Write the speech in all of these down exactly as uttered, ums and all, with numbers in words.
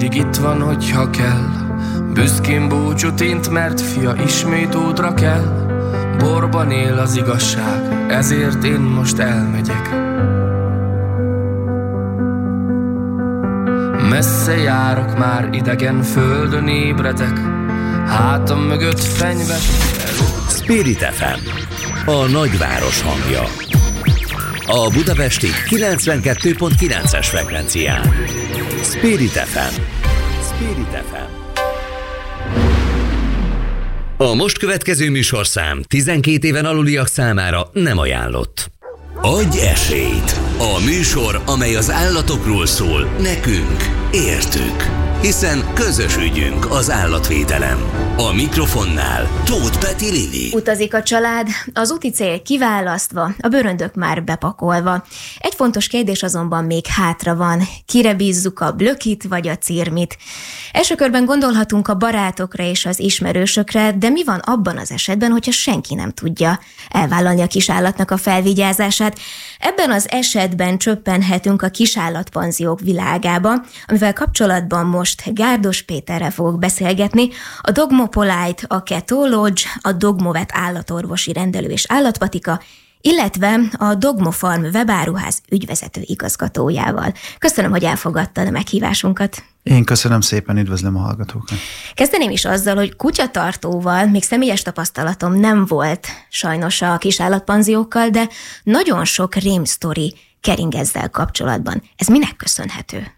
mindig itt van, hogyha kell. Büszkén búcsút int, mert fia ismét útra kell. Borban él az igazság, ezért én most elmegyek. Messze járok, már idegen földön ébredek. Hátam mögött fenyvet. Spirit ef em, a nagyváros hangja. A budapesti kilencvenkettő pont kilences frekvencián. Spirit ef em. Spirit ef em. A most következő műsorszám tizenkét éven aluliak számára nem ajánlott. Adj esélyt! A műsor, amely az állatokról szól, nekünk, értük. Hiszen közös ügyünk az állatvédelem. A mikrofonnál Tóth Peti Lili. Utazik a család, az úti cél kiválasztva, a bőröndök már bepakolva. Egy fontos kérdés azonban még hátra van. Kire bízzuk a blökit vagy a cirmit? Első körben gondolhatunk a barátokra és az ismerősökre, de mi van abban az esetben, hogyha senki nem tudja elvállalni a kisállatnak a felvigyázását? Ebben az esetben csöppenhetünk a kisállatpanziók világába, amivel kapcsolatban most Gárdos Péterrel fogok beszélgetni, a Dogmopolite, a Keto Lodge, a Dogmovet állatorvosi rendelő és állatpatika, illetve a Dogmofarm webáruház ügyvezető igazgatójával. Köszönöm, hogy elfogadtad a meghívásunkat. Én köszönöm szépen, üdvözlöm a hallgatókat. Kezdeném is azzal, hogy kutyatartóval még személyes tapasztalatom nem volt sajnos a kisállatpanziókkal, de nagyon sok rémsztori kering ezzel kapcsolatban. Ez minek köszönhető?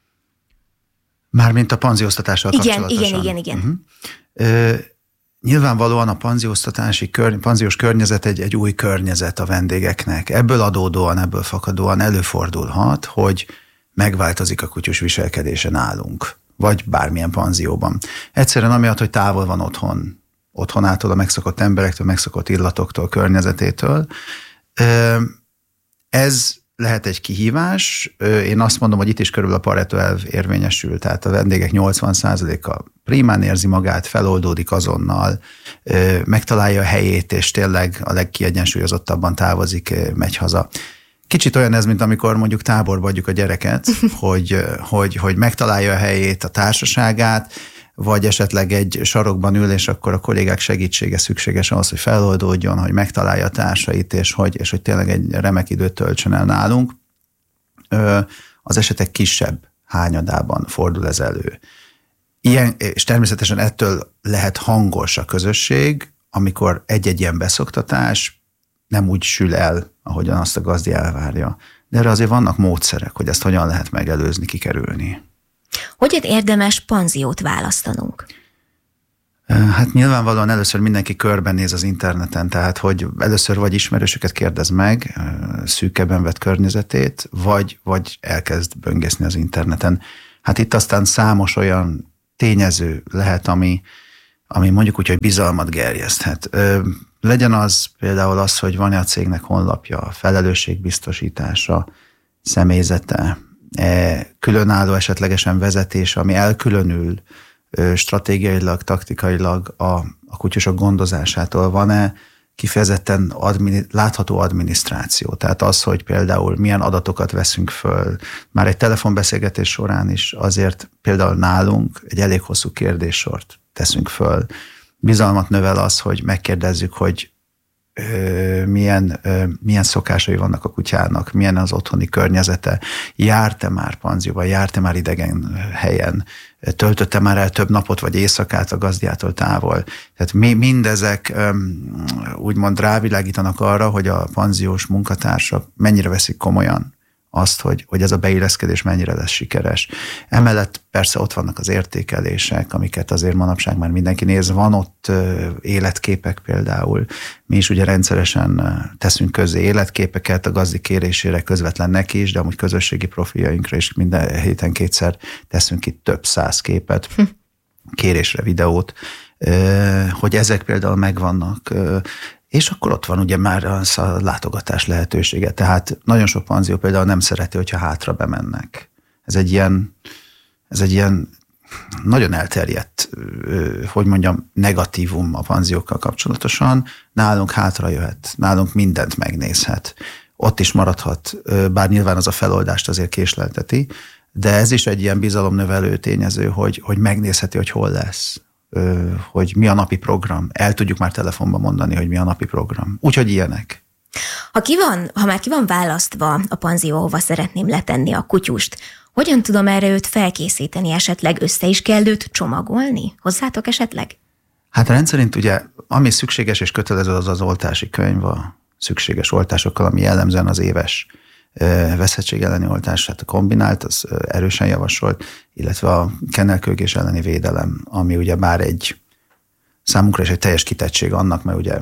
Mármint a panzióztatással igen, kapcsolatosan. Igen, igen, igen. Uh-huh. Ö, nyilvánvalóan a panzióztatási, kör, panziós környezet egy, egy új környezet a vendégeknek. Ebből adódóan, ebből fakadóan előfordulhat, hogy megváltozik a kutyus viselkedése nálunk, vagy bármilyen panzióban. Egyszerűen amiatt, hogy távol van otthon, otthonától, a megszokott emberektől, megszokott illatoktól, környezetétől. Ö, ez lehet egy kihívás. Én azt mondom, hogy itt is körülbelül a Pareto elv érvényesül, tehát a vendégek nyolcvan százaléka primán érzi magát, feloldódik azonnal, megtalálja a helyét, és tényleg a legkiegyensúlyozottabban távozik, megy haza. Kicsit olyan ez, mint amikor mondjuk táborba adjuk a gyereket, hogy, hogy, hogy megtalálja a helyét, a társaságát, vagy esetleg egy sarokban ül, és akkor a kollégák segítsége szükséges ahhoz, hogy feloldódjon, hogy megtalálja a társait, és hogy, és hogy tényleg egy remek időt töltsön el nálunk. Az esetek kisebb hányadában fordul ez elő. Ilyen, és természetesen ettől lehet hangos a közösség, amikor egy-egy ilyen beszoktatás nem úgy sül el, ahogyan azt a gazdi elvárja. De erre azért vannak módszerek, hogy ezt hogyan lehet megelőzni, kikerülni. Hogyan érdemes panziót választanunk? Hát nyilvánvalóan először mindenki körbenéz az interneten, tehát hogy először vagy ismerősöket kérdez meg, szűkebben vett környezetét, vagy, vagy elkezd böngészni az interneten. Hát itt aztán számos olyan tényező lehet, ami, ami mondjuk úgy, hogy bizalmat gerjeszthet. Legyen az például az, hogy van-e a cégnek honlapja, felelősségbiztosítása, személyzete, különálló esetlegesen vezetés, ami elkülönül stratégiailag, taktikailag a, a kutyusok gondozásától. Van-e kifejezetten admini, látható adminisztráció? Tehát az, hogy például milyen adatokat veszünk föl. Már egy telefonbeszélgetés során is azért például nálunk egy elég hosszú kérdéssort teszünk föl. Bizalmat növel az, hogy megkérdezzük, hogy Ö, milyen, ö, milyen szokásai vannak a kutyának, milyen az otthoni környezete, járt-e már panzióban, járt-e már idegen helyen, töltötte már el több napot vagy éjszakát a gazdiától távol. Tehát mi, mindezek ö, úgymond rávilágítanak arra, hogy a panziós munkatársak mennyire veszik komolyan azt, hogy, hogy ez a beilleszkedés mennyire lesz sikeres. Emellett persze ott vannak az értékelések, amiket azért manapság már mindenki néz. Van ott életképek például. Mi is ugye rendszeresen teszünk közzé életképeket a gazdi kérésére, közvetlen neki is, de amúgy közösségi profiljainkra is minden héten kétszer teszünk itt több száz képet, kérésre videót, hogy ezek például megvannak. És akkor ott van ugye már az a látogatás lehetősége. Tehát nagyon sok panzió például nem szereti, hogyha hátra bemennek. Ez egy ilyen, ez egy ilyen nagyon elterjedt, hogy mondjam, negatívum a panziókkal kapcsolatosan. Nálunk hátra jöhet, nálunk mindent megnézhet. Ott is maradhat, bár nyilván az a feloldást azért késlelteti, de ez is egy ilyen bizalomnövelő tényező, hogy, hogy megnézheti, hogy hol lesz, hogy mi a napi program. El tudjuk már telefonban mondani, hogy mi a napi program. Úgyhogy ilyenek. Ha, ki van, ha már ki van választva a panzió, hova szeretném letenni a kutyust, hogyan tudom erre őt felkészíteni, esetleg össze is kell őt csomagolni? Hozzátok esetleg? Hát rendszerint ugye, ami szükséges és kötelező, az az oltási könyv a szükséges oltásokkal, ami jellemzően az éves veszettség elleni oltás, hát a kombinált, az erősen javasolt, illetve a kennelkölgés elleni védelem, ami ugye bár egy számunkra is egy teljes kitettség annak, mert ugye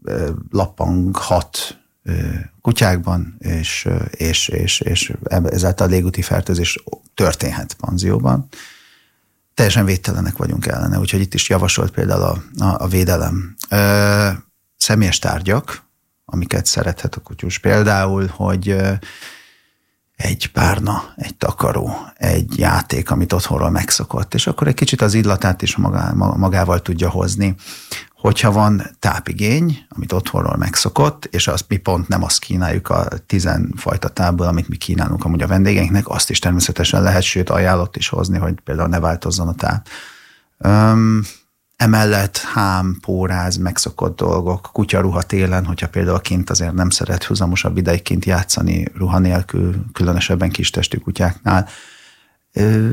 lappanghat kutyákban, és, és, és, és ezáltal a légúti fertőzés történhet panzióban. Teljesen védtelenek vagyunk ellene, úgyhogy itt is javasolt például a, a, a védelem. Ö, személyes tárgyak, amiket szerethet a kutyus. Például, hogy egy párna, egy takaró, egy játék, amit otthonról megszokott, és akkor egy kicsit az illatát is magá, magával tudja hozni. Hogyha van tápigény, amit otthonról megszokott, és azt mi pont nem azt kínáljuk a tizen fajta tápból, amit mi kínálunk amúgy a vendégeinknek, azt is természetesen lehet, sőt ajánlott is hozni, hogy például ne változzon a táp. Um, emellett hám, póráz, megszokott dolgok, kutyaruha télen, hogyha például kint azért nem szeret húzamosabb ideig kint játszani ruha nélkül, különösebben kistestű kutyáknál. Ö,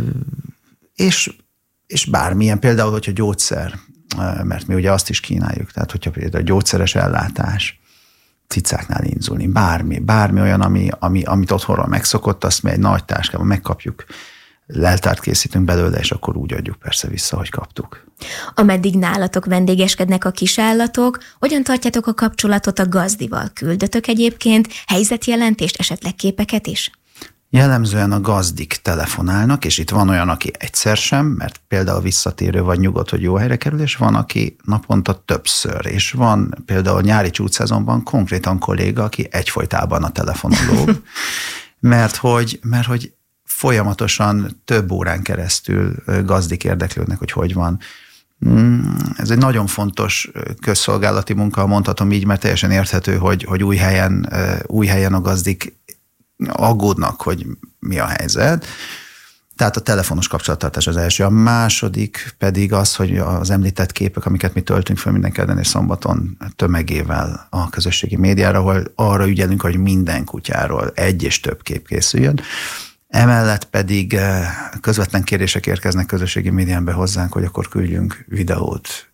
és, és bármilyen, például, hogyha gyógyszer, mert mi ugye azt is kínáljuk, tehát hogyha például gyógyszeres ellátás, cicáknál inzulin, bármi, bármi olyan, ami, ami, amit otthonról megszokott, azt mi egy nagy táskában megkapjuk, leltárt készítünk belőle, és akkor úgy adjuk persze vissza, hogy kaptuk. Ameddig nálatok vendégeskednek a kisállatok, hogyan tartjátok a kapcsolatot a gazdival? Küldötök egyébként helyzetjelentést, esetleg képeket is? Jellemzően a gazdik telefonálnak, és itt van olyan, aki egyszer sem, mert például visszatérő vagy nyugodt, hogy jó helyre kerül, és van, aki naponta többször, és van például nyári csúcsszezonban konkrétan kolléga, aki egyfolytában a telefonon lóg, mert hogy, mert hogy folyamatosan több órán keresztül gazdik érdeklődnek, hogy hogy van. Ez egy nagyon fontos közszolgálati munka, mondhatom így, mert teljesen érthető, hogy, hogy új helyen, új helyen a gazdik aggódnak, hogy mi a helyzet. Tehát a telefonos kapcsolattartás az első. A második pedig az, hogy az említett képek, amiket mi töltünk fel minden kedden és szombaton tömegével a közösségi médiára, ahol arra ügyelünk, hogy minden kutyáról egy és több kép készüljön. Emellett pedig közvetlen kérések érkeznek közösségi médián hozzánk, hogy akkor küldjünk videót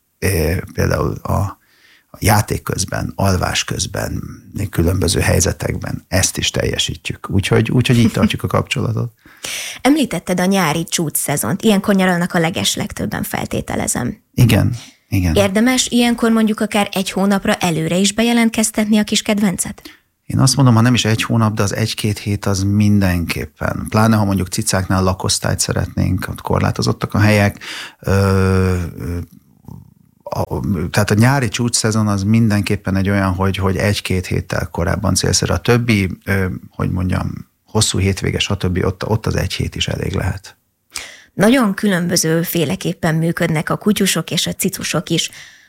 például a A játék közben, alvás közben, különböző helyzetekben, ezt is teljesítjük. Úgyhogy, úgyhogy így tartjuk a kapcsolatot. Említetted a nyári csúcsszezont. Ilyenkor nyaralnak a legeslegtöbben, feltételezem. Igen, igen. Érdemes ilyenkor mondjuk akár egy hónapra előre is bejelentkeztetni a kis kedvencet? Én azt mondom, ha nem is egy hónap, de az egy-két hét az mindenképpen. Pláne, ha mondjuk cicáknál lakosztályt szeretnénk, ott korlátozottak a helyek, ö, A, tehát a nyári csúcsszezon az mindenképpen egy olyan, hogy, hogy egy-két héttel korábban célszerű. A többi, hogy mondjam, hosszú hétvége, stb. Ott, ott az egy hét is elég lehet. Nagyon különböző féleképpen működnek a kutyusok és a cicusok is.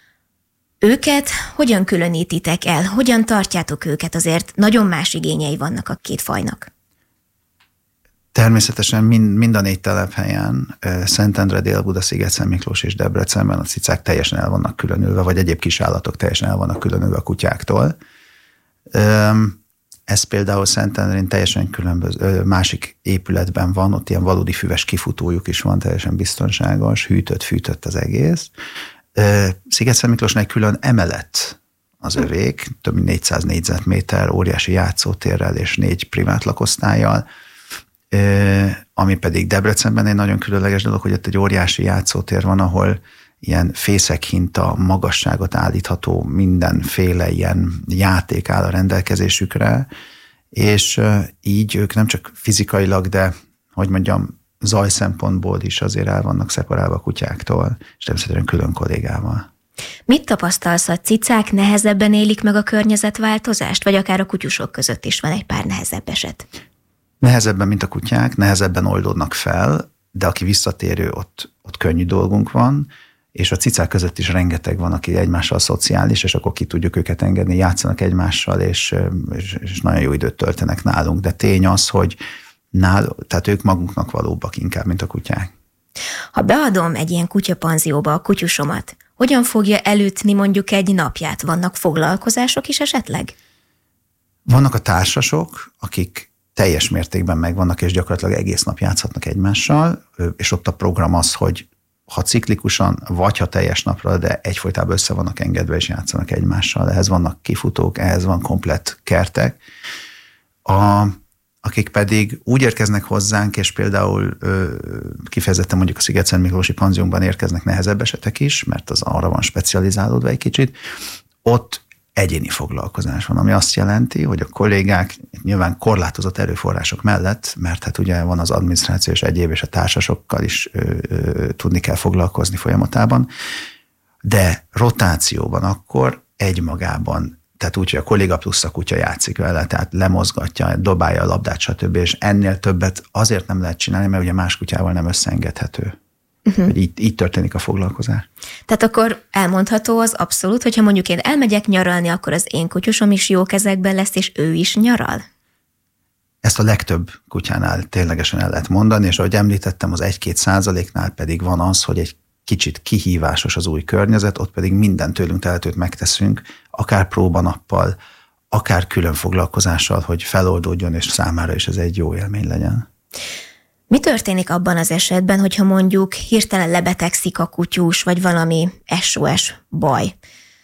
Őket hogyan különítitek el? Hogyan tartjátok őket? Azért nagyon más igényei vannak a két fajnak. Természetesen mind, mind a négy telephelyen, Szentendre, Dél-Buda, Sziget-Szentmiklós és Debrecenben a cicák teljesen el vannak különülve, vagy egyéb kisállatok teljesen el vannak különülve a kutyáktól. Ez például Szentendrén teljesen különböző, másik épületben van, ott ilyen valódi füves kifutójuk is van, teljesen biztonságos, hűtött, fűtött az egész. Sziget-Szentmiklósnál külön emelet az övék, több mint négyszáz négyzetméter, óriási játszótérrel és négy privát lakosztállyal, ami pedig Debrecenben egy nagyon különleges dolog, hogy ott egy óriási játszótér van, ahol ilyen fészekhinta magasságot állítható mindenféle ilyen játék áll a rendelkezésükre, és így ők nem csak fizikailag, de hogy mondjam, zaj szempontból is azért el vannak szeparálva a kutyáktól, és természetesen külön kollégával. Mit tapasztalsz, a cicák nehezebben élik meg a környezetváltozást, vagy akár a kutyusok között is van egy pár nehezebb eset? Nehezebben, mint a kutyák, nehezebben oldódnak fel, de aki visszatérő, ott, ott könnyű dolgunk van, és a cicák között is rengeteg van, aki egymással szociális, és akkor ki tudjuk őket engedni, játszanak egymással, és, és, és nagyon jó időt töltenek nálunk. De tény az, hogy nál, tehát ők magunknak valóbbak inkább, mint a kutyák. Ha beadom egy ilyen kutyapanzióba a kutyusomat, hogyan fogja elütni mondjuk egy napját? Vannak foglalkozások is esetleg? Vannak a társasok, akik teljes mértékben megvannak, és gyakorlatilag egész nap játszhatnak egymással, és ott a program az, hogy ha ciklikusan, vagy ha teljes napra, de egyfolytában össze vannak engedve, és játszanak egymással. Ehhez vannak kifutók, ehhez van komplett kertek. A, akik pedig úgy érkeznek hozzánk, és például ö, kifejezetten mondjuk a Sziget-Szent Miklósi panziónkban érkeznek nehezebb esetek is, mert az arra van specializálódva egy kicsit, ott egyéni foglalkozás van, ami azt jelenti, hogy a kollégák nyilván korlátozott erőforrások mellett, mert hát ugye van az adminisztráció és egyéb, és a társasokkal is ö, ö, tudni kell foglalkozni folyamatában, de rotációban akkor egymagában, tehát úgy, hogy a kolléga plusz a kutya játszik vele, tehát lemozgatja, dobálja a labdát, stb. És ennél többet azért nem lehet csinálni, mert ugye más kutyával nem összeengedhető. Uh-huh. Hogy így, így történik a foglalkozás. Tehát akkor elmondható az abszolút, hogyha mondjuk én elmegyek nyaralni, akkor az én kutyusom is jó kezekben lesz, és ő is nyaral? Ezt a legtöbb kutyánál ténylegesen el lehet mondani, és ahogy említettem, az egy-két százaléknál pedig van az, hogy egy kicsit kihívásos az új környezet, ott pedig minden tőlünk telhetőt megteszünk, akár próbanappal, akár külön foglalkozással, hogy feloldódjon, és számára is ez egy jó élmény legyen. Mi történik abban az esetben, hogyha mondjuk hirtelen lebetegszik a kutyus, vagy valami es o es baj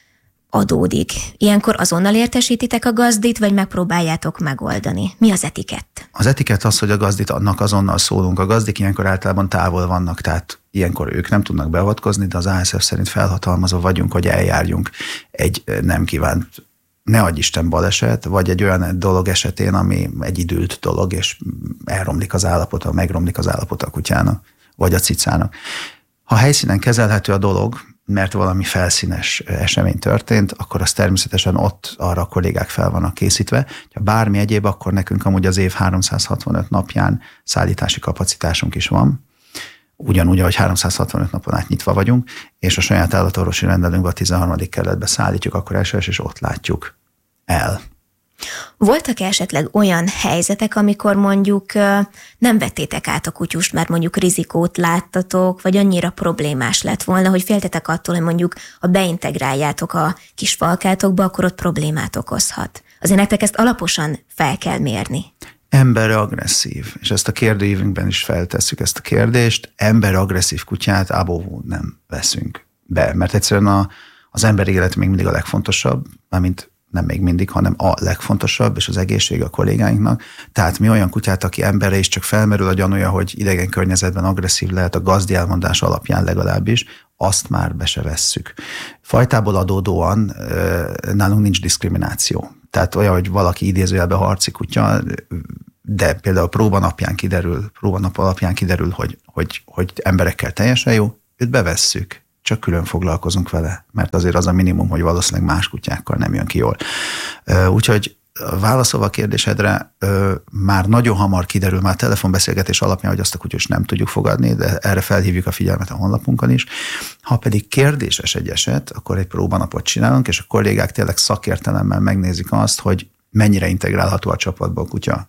adódik? Ilyenkor azonnal értesítitek a gazdit, vagy megpróbáljátok megoldani? Mi az etikett? Az etikett az, hogy a gazdit annak azonnal szólunk. A gazdik ilyenkor általában távol vannak, tehát ilyenkor ők nem tudnak beavatkozni, de az á es ef szerint felhatalmazva vagyunk, hogy eljárjunk egy nem kívánt, ne adj Isten baleset, vagy egy olyan dolog esetén, ami egy idült dolog, és elromlik az állapota, megromlik az állapota a kutyának, vagy a cicának. Ha helyszínen kezelhető a dolog, mert valami felszínes esemény történt, akkor az természetesen ott arra a kollégák fel vannak készítve. Ha bármi egyéb, akkor nekünk amúgy az év háromszázhatvanöt napján szállítási kapacitásunk is van. Ugyanúgy, ahogy háromszázhatvanöt napon át nyitva vagyunk, és a saját állatorvosi rendelőnkben a tizenharmadik kerületbe szállítjuk, akkor elsős, és ott látjuk el. Voltak esetleg olyan helyzetek, amikor mondjuk nem vettétek át a kutyust, mert mondjuk rizikót láttatok, vagy annyira problémás lett volna, hogy féltetek attól, hogy mondjuk ha beintegráljátok a kis falkátokba, akkor ott problémát okozhat. Azért nektek ezt alaposan fel kell mérni. Ember agresszív, és ezt a kérdőívünkben is feltesszük ezt a kérdést, ember agresszív kutyát ábóvó nem veszünk be, mert egyszerűen a, az ember élet még mindig a legfontosabb, mármint nem még mindig, hanem a legfontosabb, és az egészség a kollégáinknak. Tehát mi olyan kutyát, aki emberre is csak felmerül a gyanúja, hogy idegen környezetben agresszív lehet, a gazdi elmondás alapján legalábbis, azt már be se vesszük. Fajtából adódóan nálunk nincs diszkrimináció. Tehát olyan, hogy valaki idézőjelben harci kutya, de például próbanapján kiderül, próbanap alapján kiderül, hogy, hogy, hogy emberekkel teljesen jó, őt bevesszük. Csak külön foglalkozunk vele, mert azért az a minimum, hogy valószínűleg más kutyákkal nem jön ki jól. Úgyhogy válaszolva a kérdésedre, már nagyon hamar kiderül, már telefonbeszélgetés alapján, hogy azt a kutyust nem tudjuk fogadni, de erre felhívjuk a figyelmet a honlapunkon is. Ha pedig kérdéses egy eset, akkor egy próbanapot csinálunk, és a kollégák tényleg szakértelemmel megnézik azt, hogy mennyire integrálható a csapatba a kutya.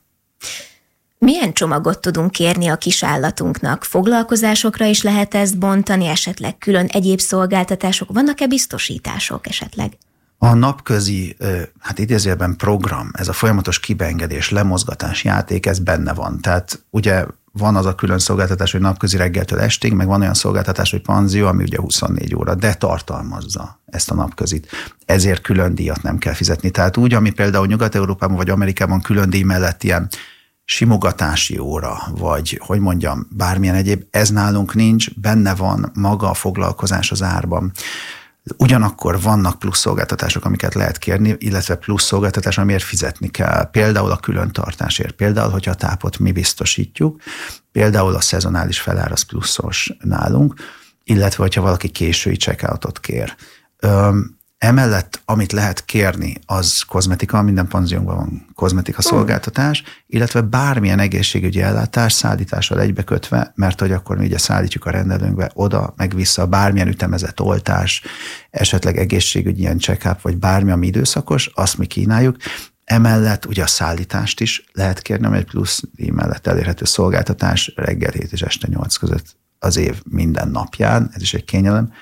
Milyen csomagot tudunk kérni a kisállatunknak? Foglalkozásokra is lehet ezt bontani, esetleg külön egyéb szolgáltatások? Vannak-e biztosítások esetleg? A napközi, hát idézőjelben program, ez a folyamatos kibeengedés, lemozgatás, játék, ez benne van. Tehát ugye van az a külön szolgáltatás, hogy napközi reggeltől estig, meg van olyan szolgáltatás, hogy panzió, ami ugye huszonnégy óra, de tartalmazza ezt a napközit. Ezért külön díjat nem kell fizetni. Tehát úgy, ami például Nyugat-Európában vagy Amerikában külön díj mellett ilyen simogatási óra, vagy hogy mondjam, bármilyen egyéb, ez nálunk nincs, benne van maga a foglalkozás az árban. Ugyanakkor vannak plusz szolgáltatások, amiket lehet kérni, illetve plusz szolgáltatás, amiért fizetni kell. Például a külön tartásért, például, hogyha a tápot mi biztosítjuk, például a szezonális felár az pluszos nálunk, illetve, hogyha valaki késői check-outot kér. Öm, Emellett, amit lehet kérni, az kozmetika, minden panziónkban van kozmetika szolgáltatás, illetve bármilyen egészségügyi ellátás szállítással egybekötve, mert hogy akkor mi ugye szállítjuk a rendelőnkbe oda, meg vissza bármilyen ütemezett oltás, esetleg egészségügyi ilyen check-up, vagy bármi, ami időszakos, azt mi kínáljuk. Emellett ugye a szállítást is lehet kérni, ami egy plusz díj mellett elérhető szolgáltatás reggel hét és este nyolc között az év minden napján, ez is egy kényelem.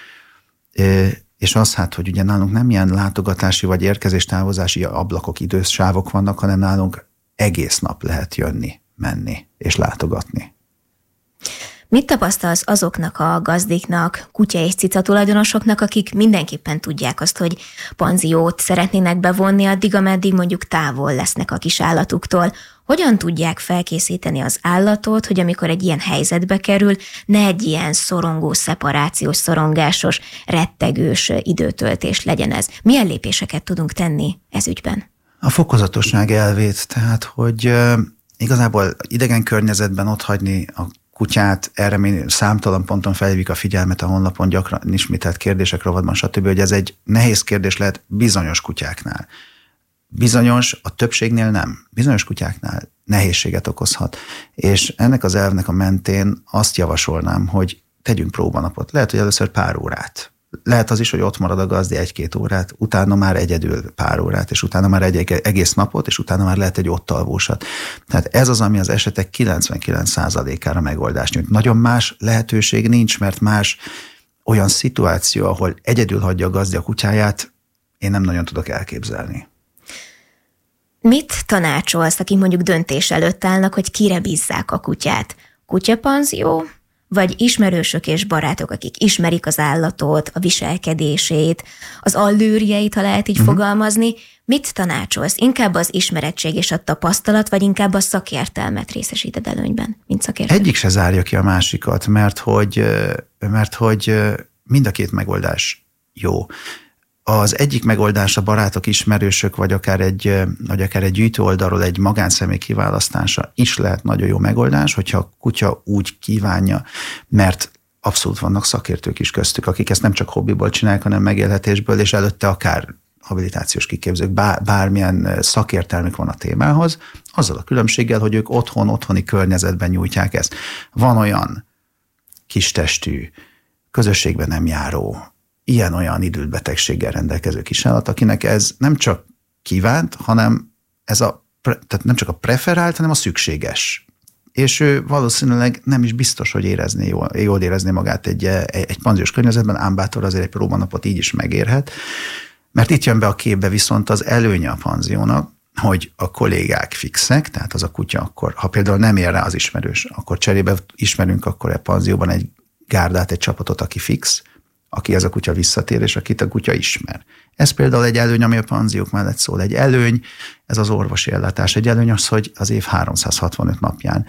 És az hát, hogy ugye nálunk nem ilyen látogatási vagy érkezés-távozási ablakok, idősávok vannak, hanem nálunk egész nap lehet jönni, menni és látogatni. Mit tapasztalsz azoknak a gazdiknak, kutya és cica tulajdonosoknak, akik mindenképpen tudják azt, hogy panziót szeretnének bevonni addig, ameddig mondjuk távol lesznek a kis állatuktól? Hogyan tudják felkészíteni az állatot, hogy amikor egy ilyen helyzetbe kerül, ne egy ilyen szorongó, szeparációs, szorongásos, rettegős időtöltés legyen ez? Milyen lépéseket tudunk tenni ez ügyben? A fokozatosság elvét, tehát, hogy uh, igazából idegen környezetben otthagyni a kutyát, erre mi számtalan ponton felhívjuk a figyelmet a honlapon, gyakran ismételt kérdések rovatban, stb., hogy ez egy nehéz kérdés lehet bizonyos kutyáknál. Bizonyos, a többségnél nem. Bizonyos kutyáknál nehézséget okozhat. És ennek az elvnek a mentén azt javasolnám, hogy tegyünk próbanapot. Lehet, hogy először pár órát. Lehet az is, hogy ott marad a gazdi egy-két órát, utána már egyedül pár órát, és utána már egy egész napot, és utána már lehet egy ott alvósat. Tehát ez az, ami az esetek kilencvenkilenc százalékára megoldást nyújt. Nagyon más lehetőség nincs, mert más olyan szituáció, ahol egyedül hagyja a gazdi a kutyáját, én nem nagyon tudok elképzelni. Mit tanácsolsz, akik mondjuk döntés előtt állnak, hogy kire bízzák a kutyát? Kutyapanzió, vagy ismerősök és barátok, akik ismerik az állatot, a viselkedését, az allőrjeit, ha lehet így uh-huh. fogalmazni. Mit tanácsolsz? Inkább az ismerettség és a tapasztalat, vagy inkább a szakértelmet részesíted előnyben, mint szakértő? Egyik se zárja ki a másikat, mert hogy, mert hogy mind a két megoldás jó. Az egyik megoldás a barátok, ismerősök, vagy akár egy, vagy akár egy gyűjtő oldalról egy magánszemély kiválasztása is lehet nagyon jó megoldás, hogyha a kutya úgy kívánja, mert abszolút vannak szakértők is köztük, akik ezt nem csak hobbiból csinálják, hanem megélhetésből, és előtte akár habilitációs kiképzők, bár, bármilyen szakértelmük van a témához, azzal a különbséggel, hogy ők otthon, otthoni környezetben nyújtják ezt. Van olyan kistestű, közösségben nem járó, ilyen-olyan idülbetegséggel rendelkező kisállat, akinek ez nem csak kívánt, hanem ez a, tehát nem csak a preferált, hanem a szükséges. És ő valószínűleg nem is biztos, hogy érezné jól, jól érezné magát egy, egy panziós környezetben, ám bátor azért egy próbanapot így is megérhet. Mert itt jön be a képbe viszont az előnye a panziónak, hogy a kollégák fixek, tehát az a kutya akkor, ha például nem ér rá az ismerős, akkor cserébe ismerünk akkor a panzióban egy gárdát, egy csapatot, aki fix, aki ez a kutya visszatér, és akit a kutya ismer. Ez például egy előny, ami a panziók mellett szól. Egy előny, ez az orvosi ellátás. Egy előny az, hogy az év háromszázhatvanöt napján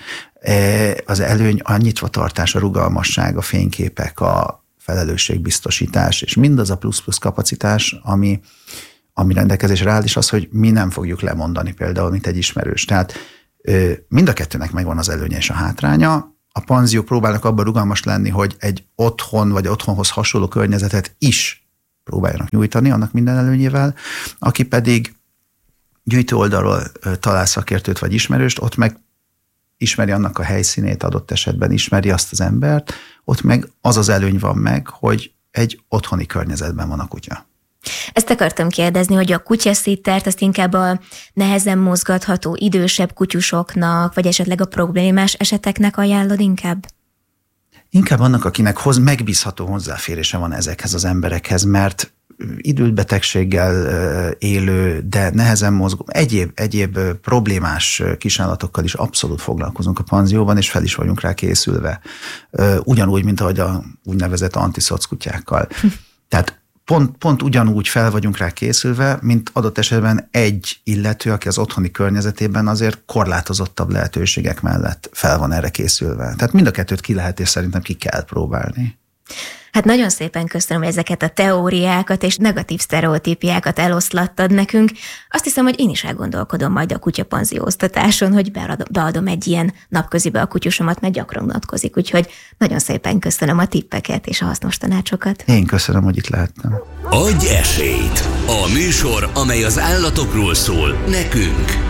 az előny a nyitvatartás, a rugalmasság, a fényképek, a felelősségbiztosítás, és mindaz a plusz-plusz kapacitás, ami, ami rendelkezésre áll, és az, hogy mi nem fogjuk lemondani például, mint egy ismerős. Tehát mind a kettőnek megvan az előnye és a hátránya. A panziók próbálnak abban rugalmas lenni, hogy egy otthon vagy otthonhoz hasonló környezetet is próbáljanak nyújtani, annak minden előnyével, aki pedig gyűjtő oldalról talál szakértőt vagy ismerőst, ott meg ismeri annak a helyszínét, adott esetben ismeri azt az embert, ott meg az az előny van meg, hogy egy otthoni környezetben van a kutya. Ezt akartam kérdezni, hogy a kutyaszittert azt inkább a nehezen mozgatható idősebb kutyusoknak, vagy esetleg a problémás eseteknek ajánlod inkább? Inkább annak, akinek hoz, megbízható hozzáférése van ezekhez az emberekhez, mert idülbetegséggel élő, de nehezen mozgó, egyéb, egyéb problémás kisállatokkal is abszolút foglalkozunk a panzióban, és fel is vagyunk rá készülve. Ugyanúgy, mint ahogy a úgynevezett antiszoc kutyákkal. Tehát Pont, pont ugyanúgy fel vagyunk rá készülve, mint adott esetben egy illető, aki az otthoni környezetében azért korlátozottabb lehetőségek mellett fel van erre készülve. Tehát mind a kettőt ki lehet, és szerintem ki kell próbálni. Hát nagyon szépen köszönöm, hogy ezeket a teóriákat és negatív sztereotípiákat eloszlattad nekünk. Azt hiszem, hogy én is elgondolkodom majd a kutyapanzióztatáson, hogy beadom egy ilyen napközibe a kutyusomat, mert gyakran unatkozik. Úgyhogy nagyon szépen köszönöm a tippeket és a hasznos tanácsokat. Én köszönöm, hogy itt lehettem. Adj esélyt! A műsor, amely az állatokról szól, nekünk.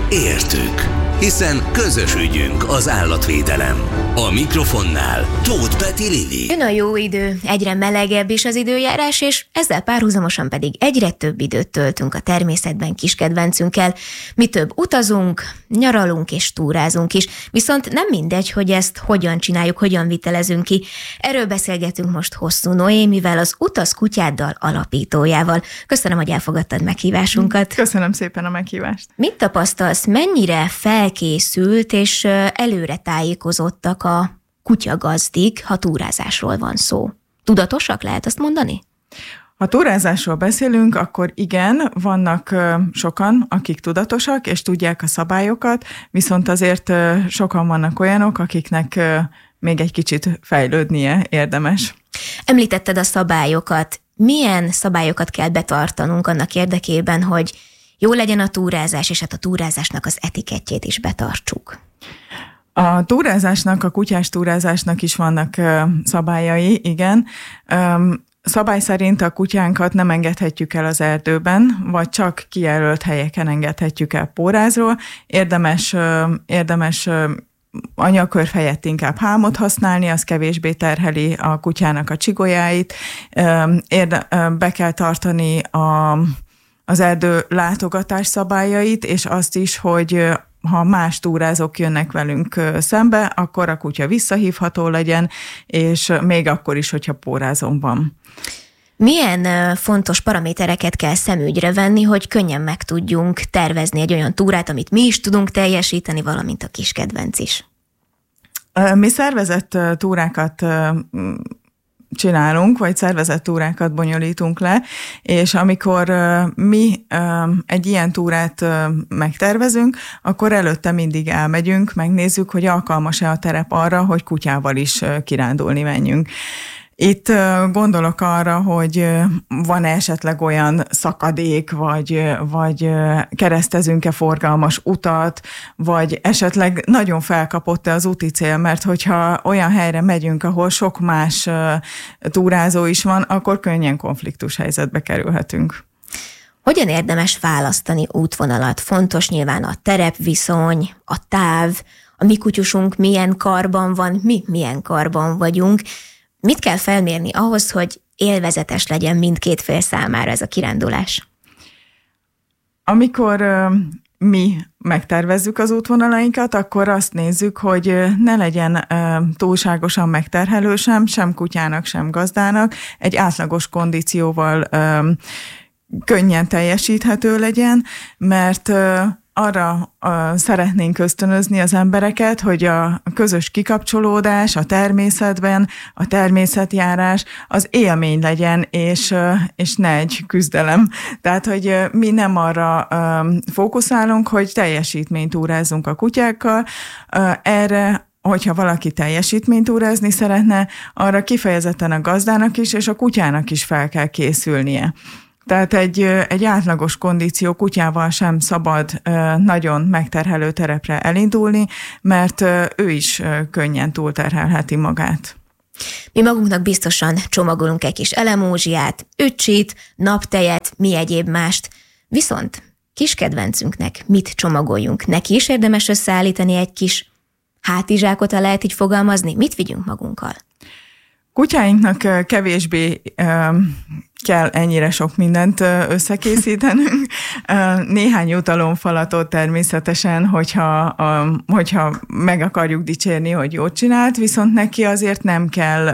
értük. Hiszen közös ügyünk az állatvédelem. A mikrofonnál Tóth Peti Lili. Jön a jó idő, egyre melegebb is az időjárás, és ezzel párhuzamosan pedig egyre több időt töltünk a természetben kiskedvencünkkel. Mi több utazunk, nyaralunk és túrázunk is, viszont nem mindegy, hogy ezt hogyan csináljuk, hogyan vitelezünk ki. Erről beszélgetünk most Hosszú Noémivel, az Utaz kutyáddal alapítójával. Köszönöm, hogy elfogadtad meghívásunkat. Köszönöm szépen a meghívást. Mit tapasztalsz, mennyire felkészült és előre tájékozottak a kutyagazdik, ha túrázásról van szó? Tudatosak, lehet azt mondani? Ha túrázásról beszélünk, akkor igen, vannak sokan, akik tudatosak, és tudják a szabályokat, viszont azért sokan vannak olyanok, akiknek még egy kicsit fejlődnie érdemes. Említetted a szabályokat. Milyen szabályokat kell betartanunk annak érdekében, hogy jó legyen a túrázás, és hát a túrázásnak az etikettjét is betartsuk? A túrázásnak, a kutyás túrázásnak is vannak szabályai, igen. Szabály szerint a kutyánkat nem engedhetjük el az erdőben, vagy csak kijelölt helyeken engedhetjük el pórázról. Érdemes, érdemes anyagkör helyett inkább hámot használni, az kevésbé terheli a kutyának a csigolyáit. Érde, be kell tartani a, az erdő látogatás szabályait, és azt is, hogy ha más túrázók jönnek velünk szembe, akkor a kutya visszahívható legyen, és még akkor is, hogyha pórázon van. Milyen fontos paramétereket kell szemügyre venni, hogy könnyen meg tudjunk tervezni egy olyan túrát, amit mi is tudunk teljesíteni, valamint a kiskedvenc is? Mi szervezett túrákat csinálunk, vagy szervezett túrákat bonyolítunk le, és amikor mi egy ilyen túrát megtervezünk, akkor előtte mindig elmegyünk, megnézzük, hogy alkalmas-e a terep arra, hogy kutyával is kirándulni menjünk. Itt gondolok arra, hogy van esetleg olyan szakadék, vagy, vagy keresztezünk-e forgalmas utat, vagy esetleg nagyon felkapott-e az úti cél, mert hogyha olyan helyre megyünk, ahol sok más túrázó is van, akkor könnyen konfliktus helyzetbe kerülhetünk. Hogyan érdemes választani útvonalat? Fontos nyilván a terepviszony, a táv, a mi kutyusunk milyen karban van, mi milyen karban vagyunk. Mit kell felmérni ahhoz, hogy élvezetes legyen mindkét fél számára ez a kirándulás? Amikor uh, mi megtervezzük az útvonalainkat, akkor azt nézzük, hogy ne legyen uh, túlságosan megterhelő sem, sem kutyának, sem gazdának, egy átlagos kondícióval uh, könnyen teljesíthető legyen, mert uh, arra uh, szeretnénk ösztönözni az embereket, hogy a közös kikapcsolódás a természetben, a természetjárás az élmény legyen, és, uh, és ne egy küzdelem. Tehát, hogy uh, mi nem arra uh, fókuszálunk, hogy teljesítményt túrázzunk a kutyákkal, uh, erre hogyha valaki teljesítménytúrázni szeretne, arra kifejezetten a gazdának is, és a kutyának is fel kell készülnie. Tehát egy, egy átlagos kondíció kutyával sem szabad nagyon megterhelő terepre elindulni, mert ő is könnyen túlterhelheti magát. Mi magunknak biztosan csomagolunk egy kis elemózsiát, öcsit, naptejet, mi egyéb mást. Viszont kiskedvencünknek mit csomagoljunk? Neki is érdemes összeállítani egy kis hátizsákot, ha lehet így fogalmazni? Mit vigyünk magunkkal? Kutyáinknak kevésbé kell ennyire sok mindent összekészítenünk. Néhány jutalomfalatot természetesen, hogyha, hogyha meg akarjuk dicsérni, hogy jót csinált, viszont neki azért nem kell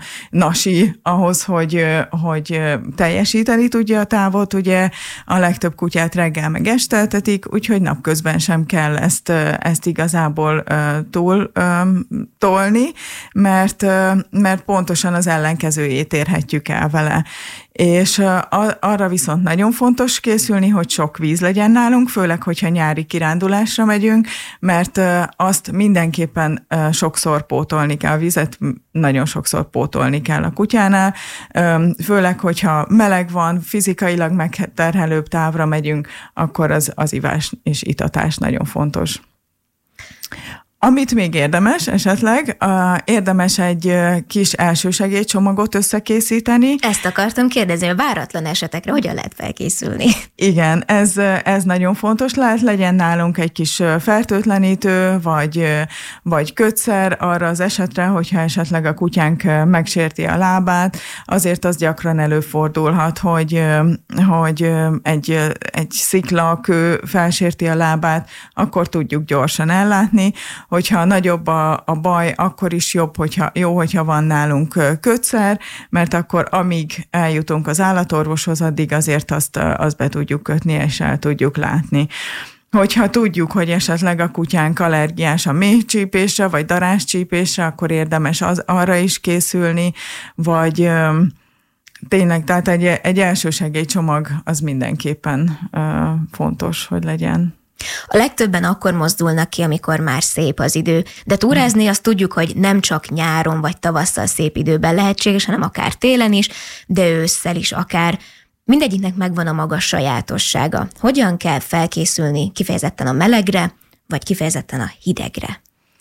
nasi ahhoz, hogy, hogy teljesíteni tudja a távot. Ugye a legtöbb kutyát reggel meg esteltetik, úgyhogy napközben sem kell ezt, ezt igazából túl tolni, mert, mert pontosan az ellenkezőjét érhetjük el vele. És arra viszont nagyon fontos készülni, hogy sok víz legyen nálunk, főleg, hogyha nyári kirándulásra megyünk, mert azt mindenképpen sokszor pótolni kell, a vizet nagyon sokszor pótolni kell a kutyánál, főleg, hogyha meleg van, fizikailag megterhelőbb távra megyünk, akkor az, az ivás és itatás nagyon fontos. Amit még érdemes esetleg, uh, érdemes egy uh, kis elsősegélycsomagot összekészíteni. Ezt akartam kérdezni, a váratlan esetekre hogyan lehet felkészülni? Igen, ez, ez nagyon fontos lehet, legyen nálunk egy kis fertőtlenítő, vagy, vagy kötszer arra az esetre, hogyha esetleg a kutyánk megsérti a lábát, azért az gyakran előfordulhat, hogy, hogy egy, egy sziklakő felsérti a lábát, akkor tudjuk gyorsan ellátni. Hogyha nagyobb a, a baj, akkor is jobb, hogyha, jó, hogyha van nálunk kötszer, mert akkor amíg eljutunk az állatorvoshoz, addig azért azt, azt be tudjuk kötni, és el tudjuk látni. Hogyha tudjuk, hogy esetleg a kutyánk allergiás a méhcsípésre, vagy daráscsípésre, akkor érdemes az, arra is készülni, vagy tényleg, tehát egy, egy elsősegélycsomag az mindenképpen fontos, hogy legyen. A legtöbben akkor mozdulnak ki, amikor már szép az idő, de túrázni azt tudjuk, hogy nem csak nyáron vagy tavasszal szép időben lehetséges, hanem akár télen is, de ősszel is akár. Mindegyiknek megvan a maga sajátossága. Hogyan kell felkészülni kifejezetten a melegre, vagy kifejezetten a hidegre?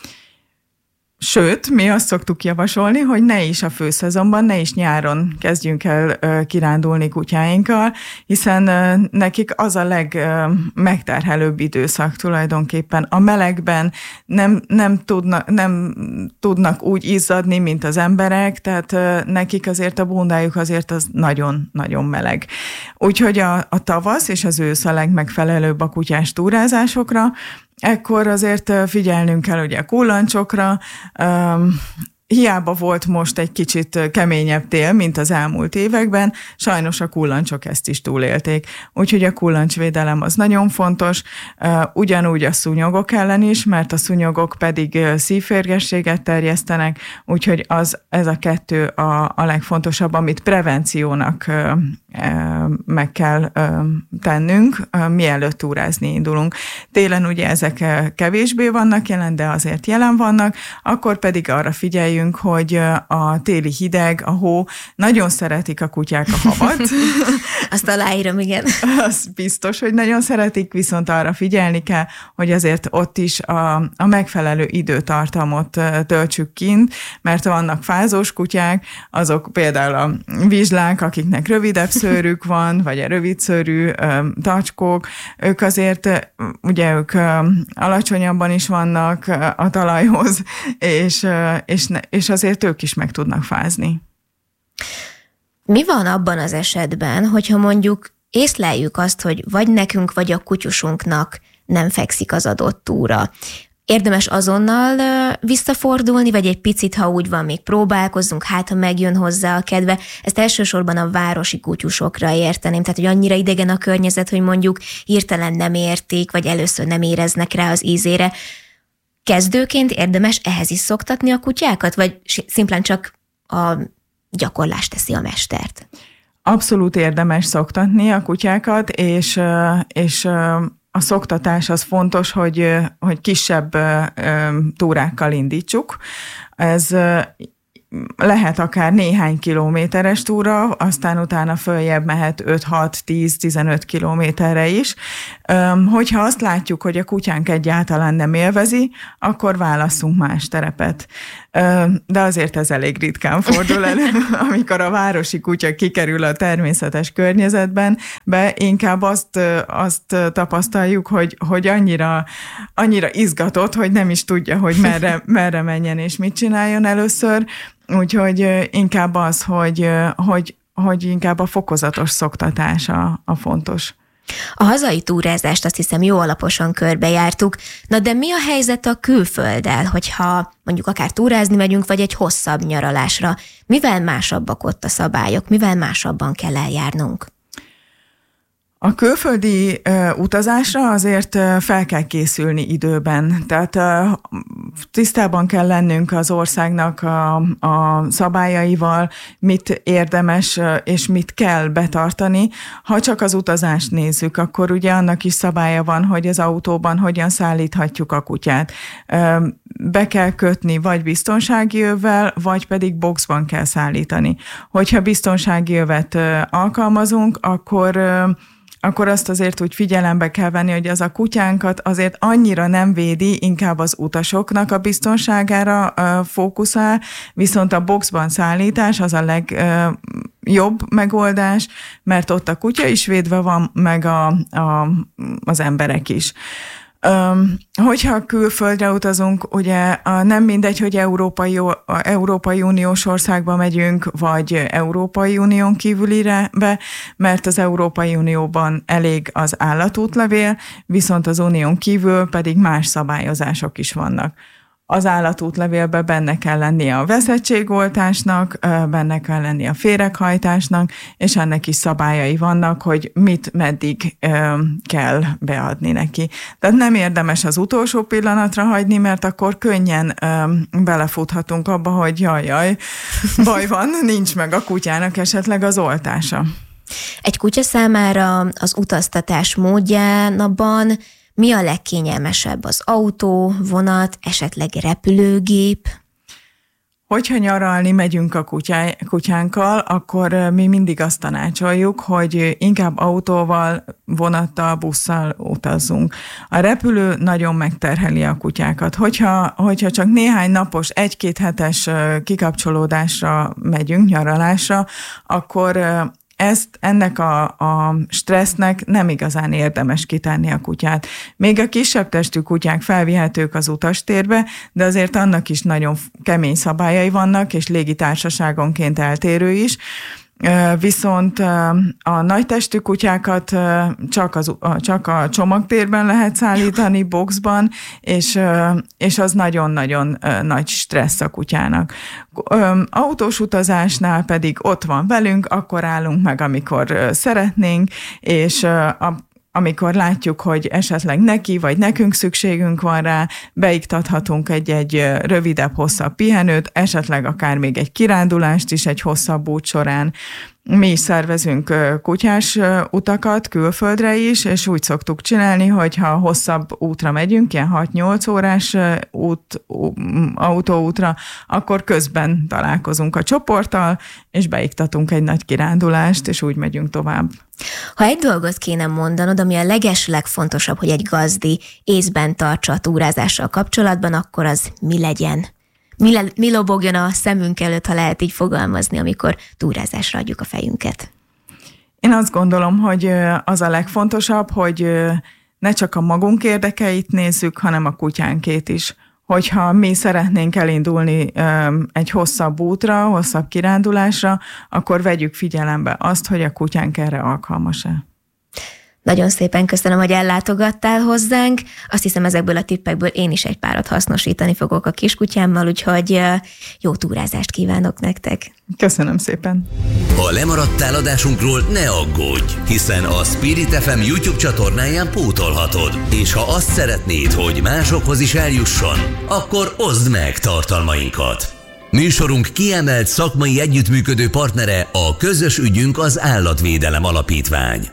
Sőt, mi azt szoktuk javasolni, hogy ne is a főszezonban, ne is nyáron kezdjünk el kirándulni kutyáinkkal, hiszen nekik az a legmegterhelőbb időszak tulajdonképpen. A melegben nem, nem, tudna, nem tudnak úgy izzadni, mint az emberek, tehát nekik azért a bundájuk azért az nagyon-nagyon meleg. Úgyhogy a, a tavasz és az ősz a legmegfelelőbb a kutyás túrázásokra. Ekkor azért figyelnünk kell ugye a kullancsokra, hiába volt most egy kicsit keményebb tél, mint az elmúlt években, sajnos a kullancsok ezt is túlélték. Úgyhogy a kullancsvédelem az nagyon fontos, ugyanúgy a szúnyogok ellen is, mert a szúnyogok pedig szívférgességet terjesztenek, úgyhogy az, ez a kettő a, a legfontosabb, amit prevenciónak meg kell tennünk, mielőtt túrázni indulunk. Télen ugye ezek kevésbé vannak jelen, de azért jelen vannak, akkor pedig arra figyeljünk, hogy a téli hideg, a hó, nagyon szeretik a kutyák a havat. Azt aláírom, igen. Az biztos, hogy nagyon szeretik, viszont arra figyelni kell, hogy azért ott is a, a megfelelő időtartamot töltsük kint, mert vannak fázós kutyák, azok például a vizslák, akiknek rövidebb szőrük van, vagy a rövidszőrű tacskók, ők azért, ugye ők alacsonyabban is vannak a talajhoz, és, és, és azért ők is meg tudnak fázni. Mi van abban az esetben, hogyha mondjuk észleljük azt, hogy vagy nekünk, vagy a kutyusunknak nem fekszik az adott túra? Érdemes azonnal visszafordulni, vagy egy picit, ha úgy van, még próbálkozzunk, hát ha megjön hozzá a kedve. Ezt elsősorban a városi kutyusokra érteném, tehát hogy annyira idegen a környezet, hogy mondjuk hirtelen nem értik, vagy először nem éreznek rá az ízére. Kezdőként érdemes ehhez is szoktatni a kutyákat, vagy szimplán csak a gyakorlás teszi a mestert? Abszolút érdemes szoktatni a kutyákat, és, és a szoktatás az fontos, hogy, hogy kisebb túrákkal indítsuk. Ez lehet akár néhány kilométeres túra, aztán utána följebb mehet öt, hat, tíz, tizenöt kilométerre is. Hogyha azt látjuk, hogy a kutyánk egyáltalán nem élvezi, akkor válasszunk más terepet. De azért ez elég ritkán fordul elő, amikor a városi kutya kikerül a természetes környezetben, be inkább azt, azt tapasztaljuk, hogy, hogy annyira, annyira izgatott, hogy nem is tudja, hogy merre, merre menjen és mit csináljon először. Úgyhogy inkább az, hogy, hogy, hogy inkább a fokozatos szoktatás a, a fontos. A hazai túrázást azt hiszem jó alaposan körbejártuk, na de mi a helyzet a külfölddel, hogyha mondjuk akár túrázni megyünk, vagy egy hosszabb nyaralásra? Mivel másabbak ott a szabályok, mivel másabban kell eljárnunk? A külföldi uh, utazásra azért uh, fel kell készülni időben, tehát uh, tisztában kell lennünk az országnak a, a szabályaival, mit érdemes uh, és mit kell betartani. Ha csak az utazást nézzük, akkor ugye annak is szabálya van, hogy az autóban hogyan szállíthatjuk a kutyát. Uh, be kell kötni vagy biztonsági övvel, vagy pedig boxban kell szállítani. Hogyha biztonsági övet uh, alkalmazunk, akkor uh, akkor azt azért úgy figyelembe kell venni, hogy az a kutyánkat azért annyira nem védi, inkább az utasoknak a biztonságára fókuszál, viszont a boxban szállítás az a legjobb megoldás, mert ott a kutya is védve van, meg a, a, az emberek is. Um, hogyha külföldre utazunk, ugye a, nem mindegy, hogy Európai, Európai Uniós országba megyünk, vagy Európai Unión kívülire be, mert az Európai Unióban elég az állatútlevél, viszont az unión kívül pedig más szabályozások is vannak. Az állatútlevélben benne kell lennie a veszettségoltásnak, benne kell lennie a féreghajtásnak, és ennek is szabályai vannak, hogy mit meddig kell beadni neki. Tehát nem érdemes az utolsó pillanatra hagyni, mert akkor könnyen belefuthatunk abba, hogy jaj, jaj, baj van, nincs meg a kutyának esetleg az oltása. Egy kutya számára az utaztatás módjában mi a legkényelmesebb? Az autó, vonat, esetleg repülőgép? Hogyha nyaralni megyünk a kutyá, kutyánkkal, akkor mi mindig azt tanácsoljuk, hogy inkább autóval, vonattal, busszal utazzunk. A repülő nagyon megterheli a kutyákat. Hogyha, hogyha csak néhány napos, egy-két hetes kikapcsolódásra megyünk, nyaralásra, akkor ezt, ennek a, a stressznek nem igazán érdemes kitenni a kutyát. Még a kisebb testű kutyák felvihetők az utastérbe, de azért annak is nagyon kemény szabályai vannak, és légitársaságonként eltérő is. Viszont a nagy testű kutyákat csak, az, csak a csomagtérben lehet szállítani, boxban, és, és az nagyon-nagyon nagy stressz a kutyának. Autós utazásnál pedig ott van velünk, akkor állunk meg, amikor szeretnénk, és a amikor látjuk, hogy esetleg neki vagy nekünk szükségünk van rá, beiktathatunk egy-egy rövidebb, hosszabb pihenőt, esetleg akár még egy kirándulást is egy hosszabb út során. Mi is szervezünk kutyás utakat külföldre is, és úgy szoktuk csinálni, hogy ha hosszabb útra megyünk, ilyen hat-nyolc órás út, autóútra, akkor közben találkozunk a csoporttal, és beiktatunk egy nagy kirándulást, és úgy megyünk tovább. Ha egy dolgot kéne mondanod, ami a legeslegfontosabb, hogy egy gazdi észben tartsa a túrázással kapcsolatban, akkor az mi legyen? Mi, le, mi lobogjon a szemünk előtt, ha lehet így fogalmazni, amikor túrázásra adjuk a fejünket? Én azt gondolom, hogy az a legfontosabb, hogy ne csak a magunk érdekeit nézzük, hanem a kutyánkét is. Hogyha mi szeretnénk elindulni egy hosszabb útra, hosszabb kirándulásra, akkor vegyük figyelembe azt, hogy a kutyánk erre alkalmas-e. Nagyon szépen köszönöm, hogy ellátogattál hozzánk. Azt hiszem, ezekből a tippekből én is egy párat hasznosítani fogok a kiskutyámmal, úgyhogy jó túrázást kívánok nektek. Köszönöm szépen. Ha lemaradtál adásunkról, ne aggódj, hiszen a Spirit ef em YouTube csatornáján pótolhatod. És ha azt szeretnéd, hogy másokhoz is eljusson, akkor oszd meg tartalmainkat. Műsorunk kiemelt szakmai együttműködő partnere a Közös ügyünk az Állatvédelem Alapítvány.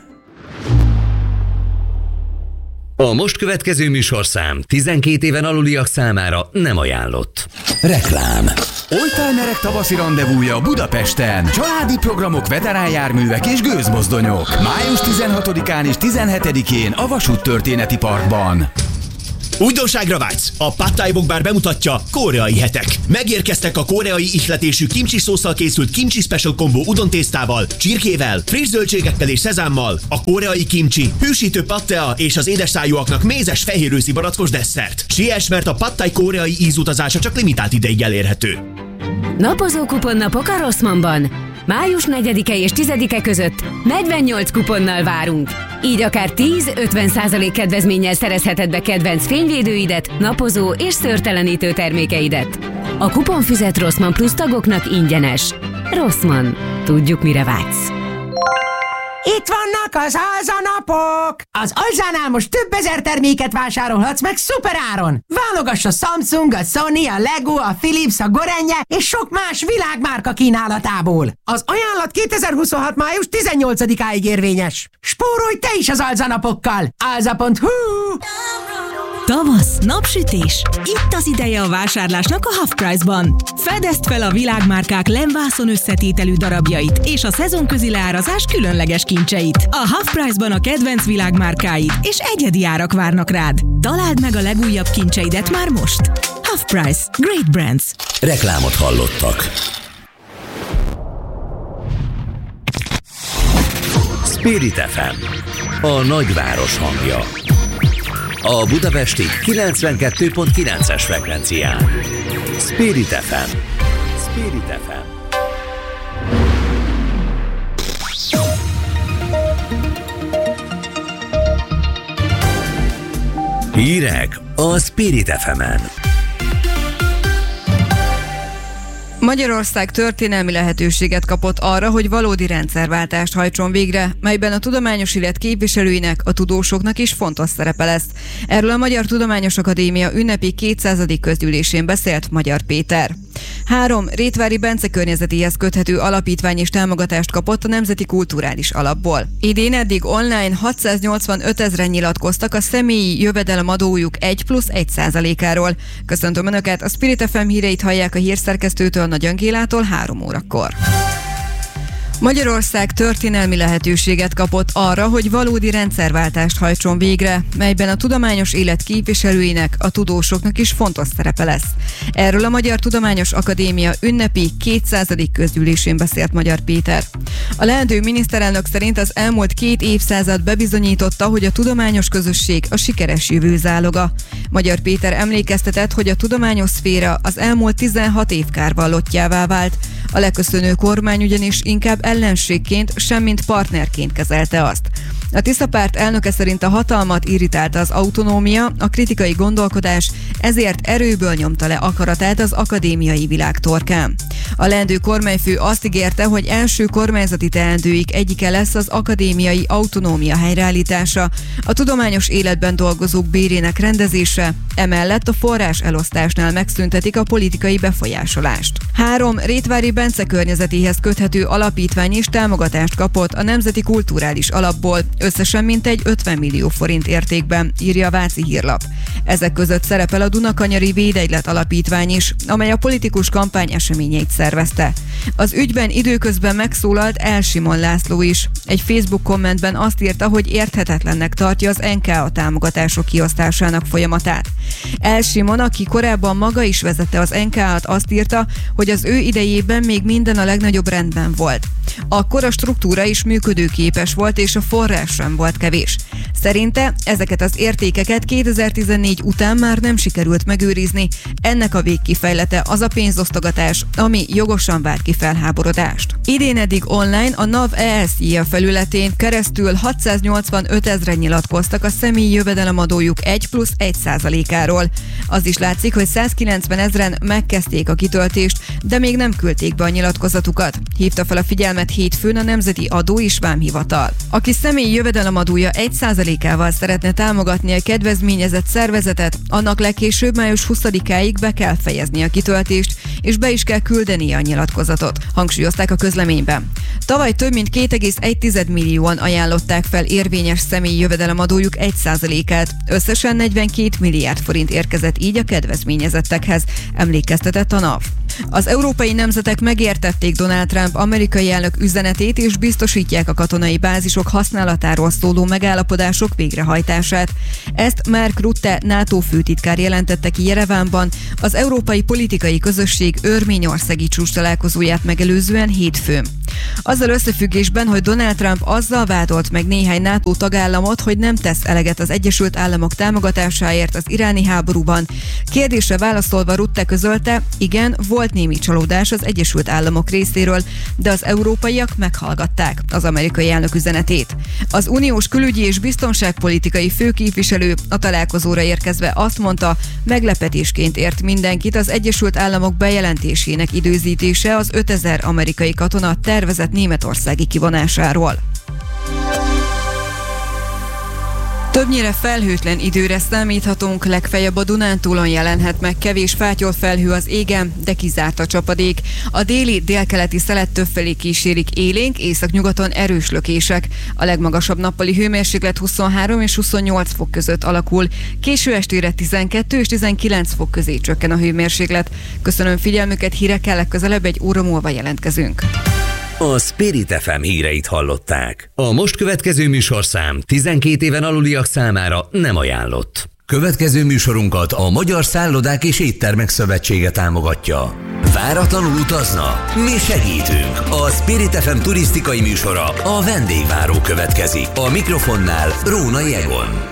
A most következő műsorszám tizenkét éven aluliak számára nem ajánlott. Reklám. Oldtimerek tavaszi randevúja Budapesten. Családi programok, veteránjárművek és gőzmozdonyok. május tizenhatodikán és tizenhetedikén a Vasúttörténeti Parkban. Újdonságra vágysz? A Pad Thai Bok Bar bemutatja Koreai hetek. Megérkeztek a koreai ihletésű kimchi szósszal készült kimchi special kombó udontésztával, csirkével, friss zöldségekkel és szezámmal, a koreai kimchi, hűsítő pattea és az édesszájúaknak mézes fehérőszi barackos desszert. Siess, mert a Pad Thai koreai ízutazása csak limitált ideig elérhető. Napozó kuponnapok a Rossmannban. május negyedike és tizedike között negyvennyolc kuponnal várunk. Így akár tíz-ötven százalék kedvezménnyel szerezheted be kedvenc fényvédőidet, napozó és szőrtelenítő termékeidet. A kuponfüzet Rossmann Plus tagoknak ingyenes. Rossmann. Tudjuk, mire vágysz. Itt vannak az alzanapok! Az Alzánál most több ezer terméket vásárolhatsz meg szuperáron! Válogass a Samsung, a Sony, a Lego, a Philips, a Gorenje és sok más világmárka kínálatából. Az ajánlat kétezer-huszonhat. május tizennyolcadikáig érvényes. Spórolj te is az alzanapokkal! alza pont hu Tavasz, napsütés. Itt az ideje a vásárlásnak a Half Price-ban. Fedezd fel a világmárkák lemvászon összetételű darabjait és a szezonközi leárazás különleges kincseit. A Half Price-ban a kedvenc világmárkáid és egyedi árak várnak rád. Találd meg a legújabb kincseidet már most. Half Price. Great Brands. Reklámot hallottak. Spirit ef em, a nagyváros hangja. A budapesti kilencvenkettő pont kilences frekvencián. Spirit ef em. Spirit ef em. Hírek a Spirit ef emen. Magyarország történelmi lehetőséget kapott arra, hogy valódi rendszerváltást hajtson végre, melyben a tudományos élet képviselőinek, a tudósoknak is fontos szerepe lesz. Erről a Magyar Tudományos Akadémia ünnepi kétszázadik közgyűlésén beszélt Magyar Péter. Három Rétvári Bence környezetéhez köthető alapítvány is támogatást kapott a Nemzeti Kulturális Alapból. Idén eddig online hatszáznyolcvanöt ezren nyilatkoztak a személyi jövedelemadójuk egy plusz egy százalékáról. Köszöntöm Önöket, a Spirit ef em híreit hallják a hírszerkesztőtől, Nagy Angélától három órakor. Magyarország történelmi lehetőséget kapott arra, hogy valódi rendszerváltást hajtson végre, melyben a tudományos élet képviselőinek, a tudósoknak is fontos szerepe lesz. Erről a Magyar Tudományos Akadémia ünnepi kétszázadik közgyűlésén beszélt Magyar Péter. A leendő miniszterelnök szerint az elmúlt két évszázad bebizonyította, hogy a tudományos közösség a sikeres jövő záloga. Magyar Péter emlékeztetett, hogy a tudományos szféra az elmúlt tizenhat év kárvallottjává vált. A leköszönő kormány ugyanis inkább ellenségként, semmint partnerként kezelte azt. A Tisza párt elnöke szerint a hatalmat irritálta az autonómia, a kritikai gondolkodás, ezért erőből nyomta le akaratát az akadémiai világ torkán. A leendő kormányfő azt ígérte, hogy első kormányzati teendőik egyike lesz az akadémiai autonómia helyreállítása, a tudományos életben dolgozók bérének rendezése, emellett a forrás elosztásnál megszüntetik a politikai befolyásolást. Három Rétvári Bence környezetéhez köthető alapítvány is támogatást kapott a Nemzeti Kulturális Alapból, összesen mintegy ötven millió forint értékben, írja a Váci Hírlap. Ezek között szerepel a Dunakanyari Védegylet Alapítvány is, amely a politikus kampány eseményeit szervezte. Az ügyben időközben megszólalt El Simon László is. Egy Facebook kommentben azt írta, hogy érthetetlennek tartja az en ká á támogatások kiosztásának folyamatát. El Simon, aki korábban maga is vezette az en ká á-t, azt írta, hogy az ő idejében még minden a legnagyobb rendben volt. Akkor a struktúra is működőképes volt, és a forrás sem volt kevés. Szerinte ezeket az értékeket kétezer-tizennégy után már nem sikerült megőrizni. Ennek a végkifejlete az a pénzosztogatás, ami jogosan vált ki felháborodást. Idén eddig online a NAV e es i á felületén keresztül hatszáznyolcvanöt ezren nyilatkoztak a személyi jövedelemadójuk egy plusz egy százalékáról. Az is látszik, hogy százkilencven ezren megkezdték a kitöltést, de még nem küldték be a nyilatkozatukat. Hívta fel a figyelmet hétfőn a Nemzeti Adó és Vámhivatal. Aki személyi jövedelemadója egy százalékával szeretne támogatni a kedvezményezett szervezetet, annak legkésőbb május huszadikáig be kell fejezni a kitöltést, és be is kell küldenie a nyilatkozatot, hangsúlyozták a közleményben. Tavaly több mint két egész egy millióan ajánlották fel érvényes személyi jövedelemadójuk egy százalékát, összesen negyvenkét milliárd forint érkezett így a kedvezményezettekhez, emlékeztetett a NAV. Az európai nemzetek megértették Donald Trump amerikai elnök üzenetét, és biztosítják a katonai bázisok használatáról szóló megállapodások végrehajtását. Ezt Mark Rutte NATO főtitkár jelentette ki Jerevánban az Európai Politikai Közösség örményországi csúcstalálkozóját megelőzően hétfőn. Azzal összefüggésben, hogy Donald Trump azzal vádolt meg néhány NATO tagállamot, hogy nem tesz eleget az Egyesült Államok támogatásáért az iráni háborúban. Kérdésre válaszolva Rutte közölte, igen, volt némi csalódás az Egyesült Államok részéről, de az európaiak meghallgatták az amerikai elnök üzenetét. Az uniós külügyi és biztonságpolitikai főképviselő a találkozóra érkezve azt mondta, meglepetésként ért mindenkit az Egyesült Államok bejelentésének időzítése az ötezer amerikai katona tervezett németországi kivonásáról. Többnyire felhőtlen időre számíthatunk, legfeljebb a Dunántúlon jelenhet meg kevés fátyol felhő az égen, de kizárt a csapadék. A déli, délkeleti szelet többfelé kísérik élénk, északnyugaton erős lökések. A legmagasabb nappali hőmérséklet huszonhárom és huszonnyolc fok között alakul. Késő estére tizenkettő és tizenkilenc fok közé csökken a hőmérséklet. Köszönöm figyelmüket, hírekkel legközelebb egy óra múlva jelentkezünk. A Spirit ef em híreit hallották. A most következő műsorszám tizenkét éven aluliak számára nem ajánlott. Következő műsorunkat a Magyar Szállodák és Éttermek Szövetsége támogatja. Váratlanul utazna? Mi segítünk! A Spirit ef em turisztikai műsora, a Vendégváró következik. A mikrofonnál Rónai Egon.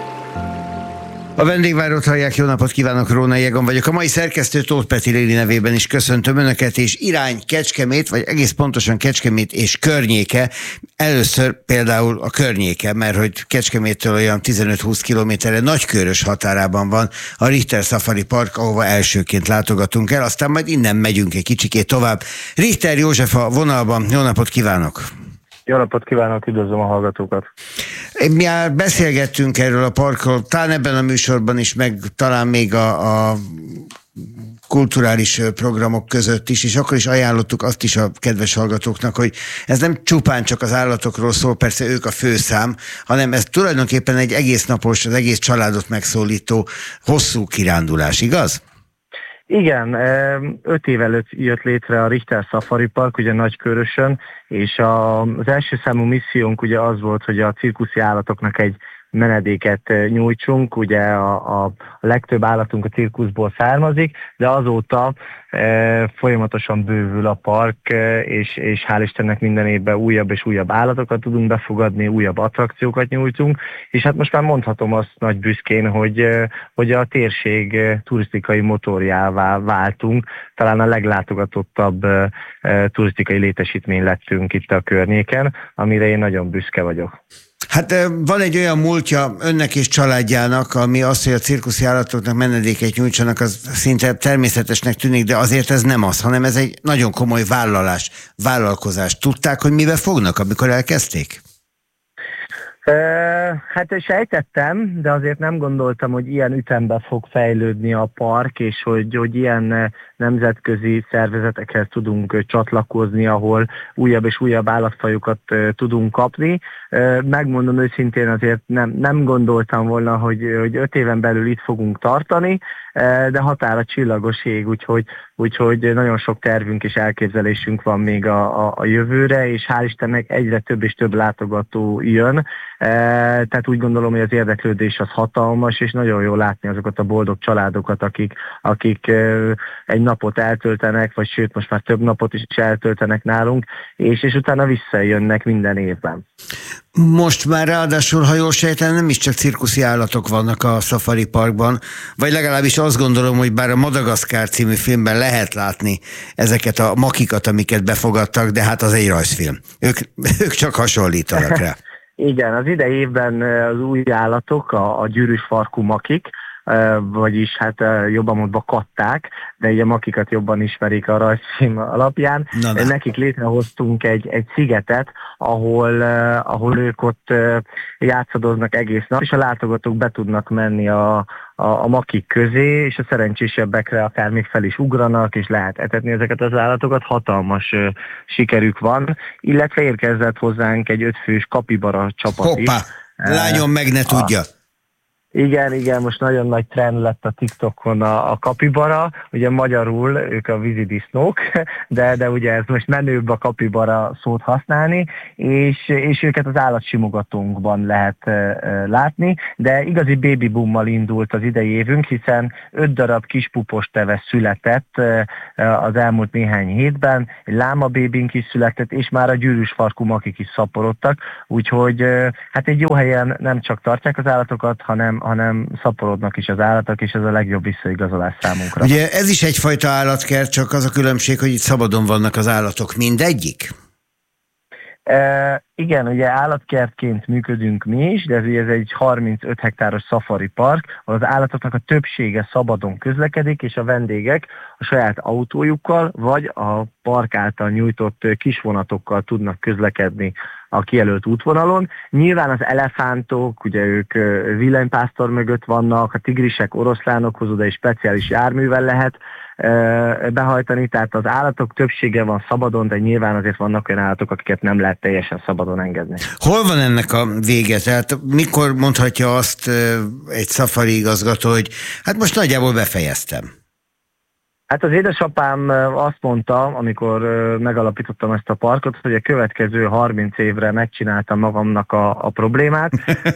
A Vendégvárót hallják, jó napot kívánok, Rónai Egon vagyok. A mai szerkesztő Tóth Peti Léli nevében is köszöntöm Önöket, és irány Kecskemét, vagy egész pontosan Kecskemét és környéke. Először például a környéke, mert hogy Kecskeméttől olyan tizenöt-húsz kilométerre Nagykőrös határában van a Richter Safari Park, ahova elsőként látogatunk el, aztán majd innen megyünk egy kicsikét tovább. Richter József a vonalban, jó napot kívánok! Jó napot kívánok, üdvözlöm a hallgatókat! Mi már beszélgettünk erről a parkról, talán ebben a műsorban is, meg talán még a, a kulturális programok között is, és akkor is ajánlottuk azt is a kedves hallgatóknak, hogy ez nem csupán csak az állatokról szól, persze ők a főszám, hanem ez tulajdonképpen egy egész napos, az egész családot megszólító hosszú kirándulás, igaz? Igen, öt év előtt jött létre a Richter Safari Park, ugye Nagykőrösön, és a, az első számú missziónk ugye az volt, hogy a cirkuszi állatoknak egy menedéket nyújtsunk, ugye a, a legtöbb állatunk a cirkuszból származik, de azóta e, folyamatosan bővül a park, e, és, és hál' Istennek minden évben újabb és újabb állatokat tudunk befogadni, újabb attrakciókat nyújtunk, és hát most már mondhatom azt nagy büszkén, hogy, e, hogy a térség e, turisztikai motorjává váltunk, talán a leglátogatottabb e, e, turisztikai létesítmény lettünk itt a környéken, amire én nagyon büszke vagyok. Hát van egy olyan múltja önnek és családjának, ami az, hogy a cirkuszi állatoknak menedéket nyújtsanak, az szinte természetesnek tűnik, de azért ez nem az, hanem ez egy nagyon komoly vállalás, vállalkozás. Tudták, hogy mivel fognak, amikor elkezdték? Hát sejtettem, de azért nem gondoltam, hogy ilyen ütemben fog fejlődni a park, és hogy, hogy ilyen nemzetközi szervezetekhez tudunk csatlakozni, ahol újabb és újabb állatfajokat tudunk kapni. Megmondom őszintén, azért nem, nem gondoltam volna, hogy, hogy öt éven belül itt fogunk tartani, de határa csillagos ég, úgyhogy, úgyhogy nagyon sok tervünk és elképzelésünk van még a, a, a jövőre, és hál' Istennek egyre több és több látogató jön. Tehát úgy gondolom, hogy az érdeklődés az hatalmas, és nagyon jó látni azokat a boldog családokat, akik, akik egy napot eltöltenek, vagy sőt, most már több napot is eltöltenek nálunk, és, és utána visszajönnek minden évben. Most már ráadásul, ha jól sejtem, nem is csak cirkuszi állatok vannak a Safari Parkban, vagy legalábbis azt gondolom, hogy bár a Madagaszkár című filmben lehet látni ezeket a makikat, amiket befogadtak, de hát az egy rajzfilm. Ők, ők csak hasonlítanak rá. Igen, az idei évben az új állatok, a, a gyűrűs farkú makik, vagyis hát jobban mondva katták, de ugye a makikat jobban ismerik a rajzfilm alapján. Na, na. Nekik létrehoztunk egy, egy szigetet, ahol, ahol ők ott játszadoznak egész nap, és a látogatók be tudnak menni a, a, a makik közé, és a szerencsésebbekre akár még fel is ugranak, és lehet etetni ezeket az állatokat. Hatalmas uh, sikerük van, illetve érkezett hozzánk egy ötfős kapibara csapat. Hoppá, is. Lányom meg ne tudja. A, Igen, igen, most nagyon nagy trend lett a TikTokon a, a kapibara, ugye magyarul ők a vízidisznók, de, de ugye ez most menőbb a kapibara szót használni, és, és őket az állatsimogatónkban lehet uh, látni, de igazi baby boommal indult az idei évünk, hiszen öt darab kis pupos teve született uh, az elmúlt néhány hétben, egy láma bébink is született, és már a gyűrűs farkú makik is szaporodtak, úgyhogy uh, hát egy jó helyen nem csak tartják az állatokat, hanem hanem szaporodnak is az állatok, és ez a legjobb visszaigazolás számunkra. Ugye ez is egyfajta állatkert, csak az a különbség, hogy itt szabadon vannak az állatok. Mindegyik? E, Igen, ugye állatkertként működünk mi is, de ez, ez egy harmincöt hektáros szafari park, ahol az állatoknak a többsége szabadon közlekedik, és a vendégek a saját autójukkal, vagy a park által nyújtott kisvonatokkal tudnak közlekedni a kijelölt útvonalon. Nyilván az elefántok, ugye ők villanypásztor mögött vannak, a tigrisek, oroszlánokhoz oda egy speciális járművel lehet behajtani, tehát az állatok többsége van szabadon, de nyilván azért vannak olyan állatok, akiket nem lehet teljesen szabadon engedni. Hol van ennek a vége? Tehát mikor mondhatja azt egy szafari igazgató, hogy hát most nagyjából befejeztem? Hát az édesapám azt mondta, amikor megalapítottam ezt a parkot, hogy a következő harminc évre megcsináltam magamnak a, a problémát.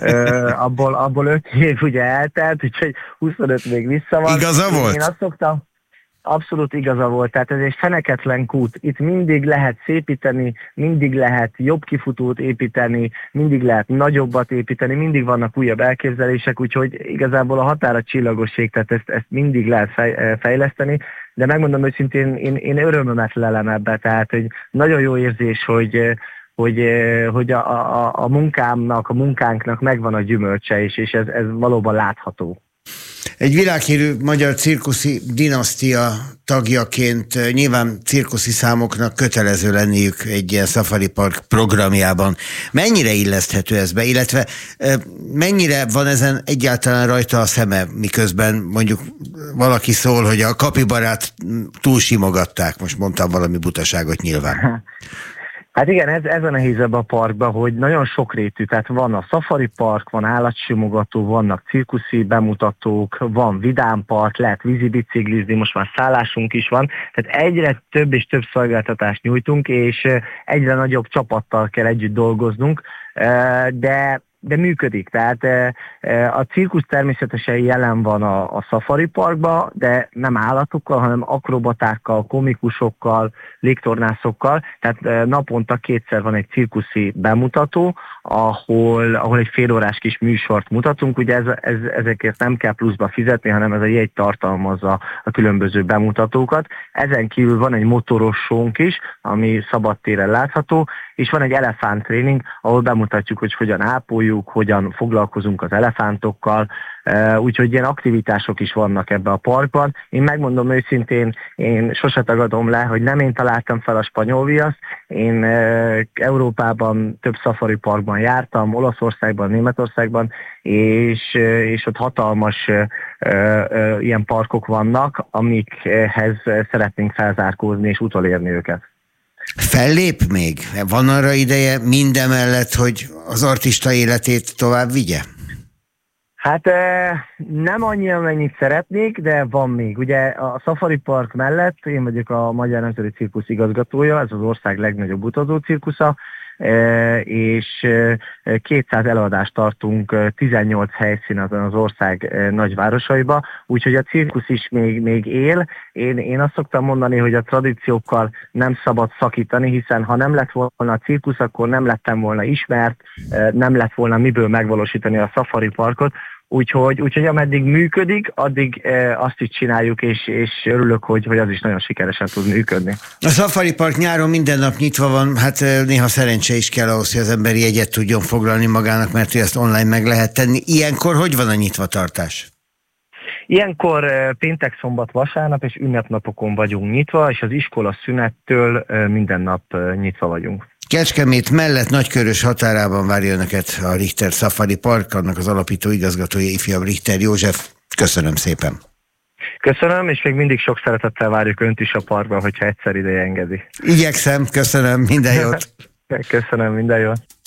abból, abból öt év ugye eltelt, úgyhogy huszonöt még vissza van. Igaza volt? Én azt szoktam, abszolút igaza volt, tehát ez egy feneketlen kút. Itt mindig lehet szépíteni, mindig lehet jobb kifutót építeni, mindig lehet nagyobbat építeni, mindig vannak újabb elképzelések, úgyhogy igazából a határa csillagoség, tehát ezt, ezt mindig lehet fej, fejleszteni, de megmondom őszintén, én, én örömömet lelem ebbe, tehát hogy nagyon jó érzés, hogy hogy, hogy a, a, a munkámnak, a munkánknak megvan a gyümölcse, és, és ez, ez valóban látható. Egy világhírű magyar cirkuszi dinasztia tagjaként nyilván cirkuszi számoknak kötelező lenniük egy ilyen Safari Park programjában. Mennyire illeszthető ez be, illetve mennyire van ezen egyáltalán rajta a szeme, miközben mondjuk valaki szól, hogy a kapibarát túlsimogatták, most mondtam valami butaságot nyilván. Hát igen, ez, ez a nehéz ebben a parkban, hogy nagyon sokrétű, tehát van a Safari Park, van állatsimogató, vannak cirkuszi bemutatók, van vidámpark, lehet vízibiciklizni, most már szállásunk is van, tehát egyre több és több szolgáltatást nyújtunk, és egyre nagyobb csapattal kell együtt dolgoznunk, de de működik. Tehát a cirkusz természetesen jelen van a, a Safari Parkban, de nem állatokkal, hanem akrobatákkal, komikusokkal, légtornászokkal. Tehát naponta kétszer van egy cirkuszi bemutató, ahol, ahol egy félórás kis műsort mutatunk. Ugye ez, ez, ezekért nem kell pluszba fizetni, hanem ez a jegy tartalmazza a különböző bemutatókat. Ezen kívül van egy motoros shownk is, ami szabadtéren látható, és van egy elefánt-tréning, ahol bemutatjuk, hogy hogyan ápoljuk, hogyan foglalkozunk az elefántokkal, úgyhogy ilyen aktivitások is vannak ebbe a parkban. Én megmondom őszintén, én sose tagadom le, hogy nem én találtam fel a spanyol viaszt, én Európában több Safari Parkban jártam, Olaszországban, Németországban, és, és ott hatalmas ilyen parkok vannak, amikhez szeretnénk felzárkózni és utolérni őket. Fellép még? Van arra ideje mindemellett, hogy az artista életét tovább vigye? Hát nem annyi, amennyit szeretnék, de van még. Ugye a Safari Park mellett én vagyok a Magyar Nemzeti Cirkusz igazgatója, ez az ország legnagyobb utazó cirkusza, és kétszáz előadást tartunk tizennyolc helyszínen az ország nagyvárosaiba, úgyhogy a cirkusz is még, még él. Én, én azt szoktam mondani, hogy a tradíciókkal nem szabad szakítani, hiszen ha nem lett volna a cirkusz, akkor nem lettem volna ismert, nem lett volna miből megvalósítani a Safari Parkot, Úgyhogy, úgyhogy ameddig működik, addig e, azt is csináljuk, és, és örülök, hogy, hogy az is nagyon sikeresen tud működni. A Safari Park nyáron minden nap nyitva van, hát néha szerencse is kell ahhoz, hogy az ember jegyet tudjon foglalni magának, mert ezt online meg lehet tenni. Ilyenkor hogy van a nyitvatartás? Ilyenkor péntek, szombat, vasárnap és ünnepnapokon vagyunk nyitva, és az iskola szünettől minden nap nyitva vagyunk. Kecskemét mellett Nagykörös határában várja önöket a Richter Safari Park, annak az alapító igazgatója, ifjabb Richter József. Köszönöm szépen. Köszönöm, és még mindig sok szeretettel várjuk önt is a parkba, hogyha egyszer ideje engedi. Igyekszem, köszönöm, minden jót. Köszönöm, minden jót.